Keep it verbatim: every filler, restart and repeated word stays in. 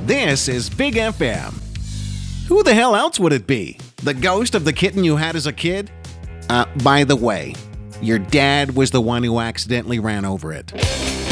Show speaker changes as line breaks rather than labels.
This is Big F M. Who the hell else would it be? The ghost of the kitten you had as a kid? Uh, by the way, your dad was the one who accidentally ran over it.